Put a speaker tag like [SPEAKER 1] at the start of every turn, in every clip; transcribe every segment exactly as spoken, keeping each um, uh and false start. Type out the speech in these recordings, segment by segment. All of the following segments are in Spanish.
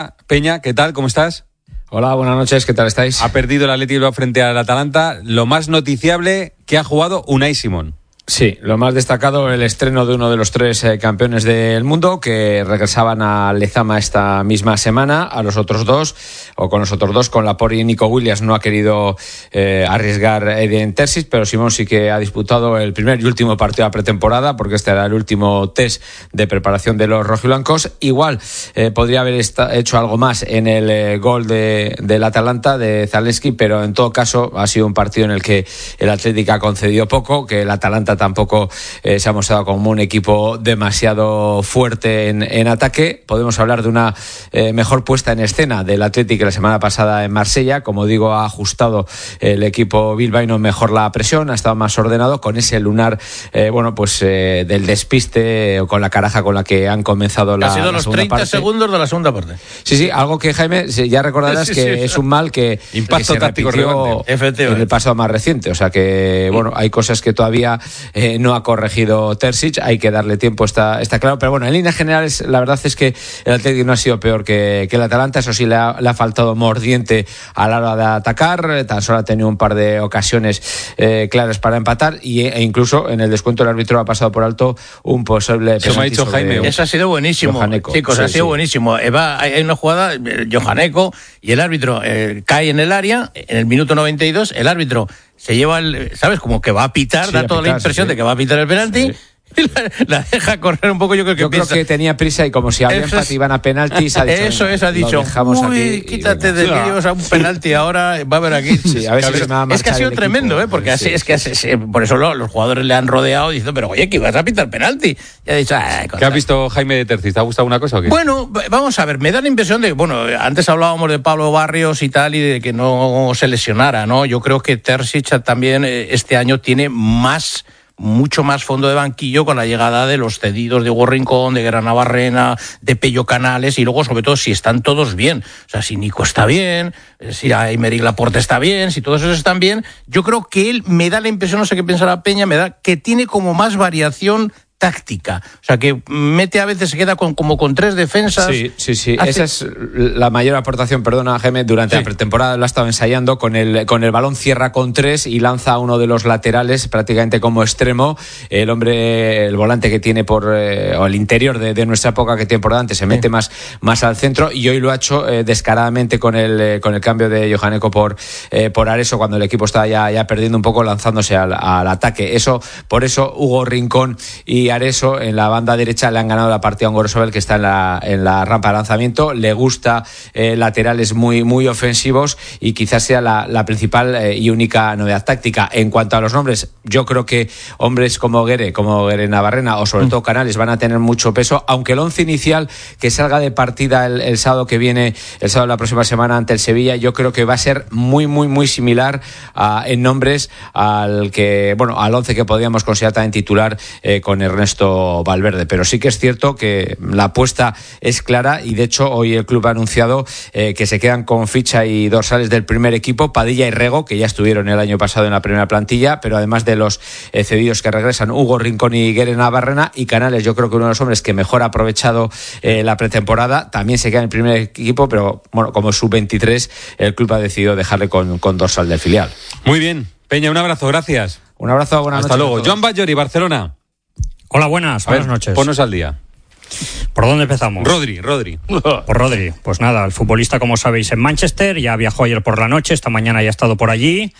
[SPEAKER 1] Peña, ¿qué tal? ¿Cómo estás?
[SPEAKER 2] Hola, buenas noches, ¿qué tal estáis?
[SPEAKER 1] Ha perdido el Athletic Bilbao frente al Atalanta. Lo más noticiable que ha jugado Unai Simón.
[SPEAKER 2] Sí, lo más destacado, el estreno de uno de los tres eh, campeones del mundo que regresaban a Lezama esta misma semana. A los otros dos, o con los otros dos, con Laporte y Nico Williams, no ha querido eh, arriesgar Edin Terzic, pero Simón sí que ha disputado el primer y último partido de pretemporada, porque este era el último test de preparación de los rojiblancos. Igual eh, podría haber esta, hecho algo más en el eh, gol de, del Atalanta, de Zalewski, pero en todo caso ha sido un partido en el que el Athletic ha concedido poco, que el Atalanta tampoco eh, se ha mostrado como un equipo demasiado fuerte en, en ataque. Podemos hablar de una eh, mejor puesta en escena del Athletic que la semana pasada en Marsella. Como digo, ha ajustado el equipo bilbaíno mejor la presión, ha estado más ordenado con ese lunar eh, bueno pues eh, del despiste o eh, con la caraja con la que han comenzado la,
[SPEAKER 3] ha sido
[SPEAKER 2] la
[SPEAKER 3] los
[SPEAKER 2] segunda
[SPEAKER 3] treinta
[SPEAKER 2] parte.
[SPEAKER 3] segundos de la segunda parte.
[SPEAKER 2] Sí, sí, algo que, Jaime, ya recordarás sí, sí, que sí. es un mal que,
[SPEAKER 1] Impacto
[SPEAKER 2] que se
[SPEAKER 1] táctico
[SPEAKER 2] repitió en el pasado más reciente. O sea que, bueno, hay cosas que todavía eh, no ha corregido Terzic, hay que darle tiempo, está, está claro. Pero bueno, en líneas generales, la verdad es que el Atlético no ha sido peor que, que el Atalanta. Eso sí, le ha, le ha faltado mordiente a la hora de atacar. Tan solo ha tenido un par de ocasiones eh, claras para empatar y, e incluso en el descuento del árbitro ha pasado por alto un posible
[SPEAKER 1] penalti. Eso me ha dicho Jaime.
[SPEAKER 3] Eso ha sido buenísimo.
[SPEAKER 2] Johaneko.
[SPEAKER 3] Chicos, sí, ha sido sí. buenísimo. Eva, hay una jugada, Johaneko, y el árbitro eh, cae en el área, en el minuto noventa y dos, el árbitro se lleva el, ¿sabes? Como que va a pitar, sí, da toda pitar, la impresión sí. de que va a pitar el penalti. Sí. La, la deja correr un poco, yo creo que
[SPEAKER 2] yo
[SPEAKER 3] piensa...
[SPEAKER 2] creo que tenía prisa y como si había empate iban a penaltis ha dicho,
[SPEAKER 3] eso es, ha dicho uy, quítate de líos a un penalti ahora, va a haber aquí
[SPEAKER 2] sí, a ver si se me va a
[SPEAKER 3] es que ha sido tremendo, equipo, ¿eh? Porque sí, así, es que sí. así, por eso lo, los jugadores le han rodeado diciendo, pero oye, que ibas a pitar penalti, y ha dicho, ah,
[SPEAKER 1] ¿qué has visto, Jaime, de Terzic? ¿Te ha gustado una cosa o qué?
[SPEAKER 3] Bueno, vamos a ver, me da la impresión de, bueno, antes hablábamos de Pablo Barrios y tal, y de que no se lesionara, ¿no? Yo creo que Terzic también este año tiene más mucho más fondo de banquillo con la llegada de los cedidos de Hugo Rincón, de Granabarrena, de Pello Canales, y luego sobre todo si están todos bien, o sea, si Nico está bien, si Aymeric Laporte está bien, si todos esos están bien, yo creo que él me da la impresión, no sé qué piensa la Peña, me da que tiene como más variación táctica, o sea que mete a veces, se queda con, como con tres defensas.
[SPEAKER 2] Sí, sí, sí, hace... esa es la mayor aportación, perdona, Jaime, durante sí. la pretemporada lo ha estado ensayando, con el, con el balón cierra con tres y lanza a uno de los laterales prácticamente como extremo, el hombre, el volante que tiene por, eh, o el interior de, de nuestra época que tiene por delante, se mete sí. más, más al centro, y hoy lo ha hecho eh, descaradamente con el, eh, con el cambio de Johaneko por, eh, por Areso, cuando el equipo está ya, ya perdiendo un poco, lanzándose al, al ataque. Eso, por eso Hugo Rincón y Areso en la banda derecha le han ganado la partida a un Gorosabel que está en la, en la rampa de lanzamiento. Le gusta eh, laterales muy, muy ofensivos y quizás sea la, la principal eh, y única novedad táctica. En cuanto a los nombres, yo creo que hombres como Guere, como Guere Navarrena o sobre todo Canales van a tener mucho peso, aunque el once inicial que salga de partida el, el sábado que viene, el sábado de la próxima semana ante el Sevilla, yo creo que va a ser muy, muy, muy similar a, en nombres al que, bueno, al once que podríamos considerar también titular eh, con Ernesto Valverde, pero sí que es cierto que la apuesta es clara y de hecho hoy el club ha anunciado eh, que se quedan con ficha y dorsales del primer equipo, Padilla y Rego, que ya estuvieron el año pasado en la primera plantilla, pero además de los eh, cedidos que regresan, Hugo Rincón y Guere Navarrena, y Canales, yo creo que uno de los hombres que mejor ha aprovechado eh, la pretemporada, también se queda en el primer equipo, pero bueno, como sub veintitrés el club ha decidido dejarle con, con dorsal del filial.
[SPEAKER 1] Muy bien, Peña, un abrazo, gracias.
[SPEAKER 2] Un abrazo, buenas
[SPEAKER 1] Hasta
[SPEAKER 2] noches.
[SPEAKER 1] Hasta luego. Joan Bajori, Barcelona.
[SPEAKER 4] Hola, buenas, buenas
[SPEAKER 1] ver,
[SPEAKER 4] noches.
[SPEAKER 1] Ponnos al día.
[SPEAKER 4] ¿Por dónde empezamos?
[SPEAKER 1] Rodri, Rodri.
[SPEAKER 4] Por Rodri. Pues nada, el futbolista, como sabéis, en Manchester, ya viajó ayer por la noche, esta mañana ya ha estado por allí.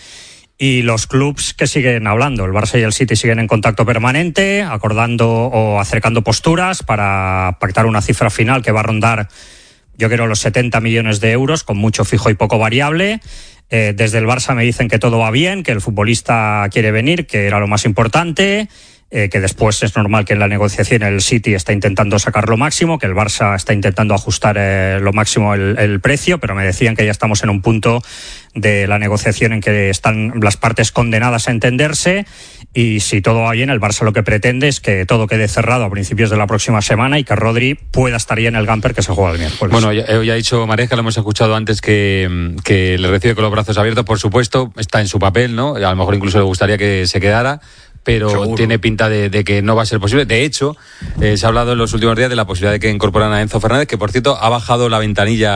[SPEAKER 4] Y los clubs que siguen hablando, el Barça y el City siguen en contacto permanente, acordando o acercando posturas para pactar una cifra final que va a rondar, yo creo, los setenta millones de euros, con mucho fijo y poco variable. Eh, desde el Barça me dicen que todo va bien, que el futbolista quiere venir, que era lo más importante. Eh, que después es normal que en la negociación el City está intentando sacar lo máximo, que el Barça está intentando ajustar eh, lo máximo el, el precio, pero me decían que ya estamos en un punto de la negociación en que están las partes condenadas a entenderse, y si todo va bien, el Barça lo que pretende es que todo quede cerrado a principios de la próxima semana y que Rodri pueda estar ya en el Gamper, que se juega el miércoles.
[SPEAKER 1] Bueno, ya, ya ha dicho Maresca, lo hemos escuchado antes, que, que le recibe con los brazos abiertos, por supuesto, está en su papel, ¿no? A lo mejor incluso le gustaría que se quedara, pero seguro tiene pinta de, de que no va a ser posible. De hecho, eh, se ha hablado en los últimos días de la posibilidad de que incorporan a Enzo Fernández, que por cierto ha bajado la ventanilla